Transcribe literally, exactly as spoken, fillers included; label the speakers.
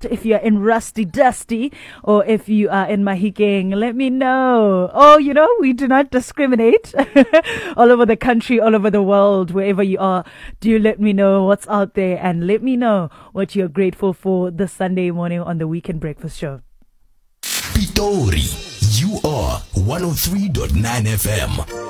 Speaker 1: West, if you're in Rusty Dusty, or if you are in Mahikeng, let me know. Oh, you know, we do not discriminate. All over the country, all over the world, wherever you are, do let me know what's out there and let me know what you're grateful for this Sunday morning on the Weekend Breakfast Show.
Speaker 2: Pitori, you are one oh three point nine F M.